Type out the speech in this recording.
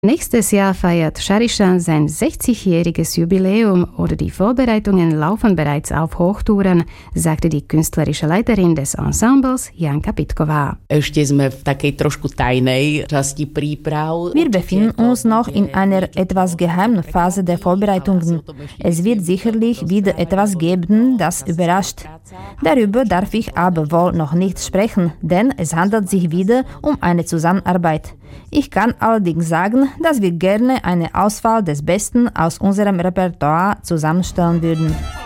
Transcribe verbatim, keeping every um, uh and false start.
Nächstes Jahr feiert Charischan sein sechzigjähriges Jubiläum oder die Vorbereitungen laufen bereits auf Hochtouren, sagte die künstlerische Leiterin des Ensembles, Janka Pitková. Wir befinden uns noch in einer etwas geheimen Phase der Vorbereitungen. Es wird sicherlich wieder etwas geben, das überrascht. Darüber darf ich aber wohl noch nicht sprechen, denn es handelt sich wieder um eine Zusammenarbeit. Ich kann allerdings sagen, dass wir gerne eine Auswahl des Besten aus unserem Repertoire zusammenstellen würden.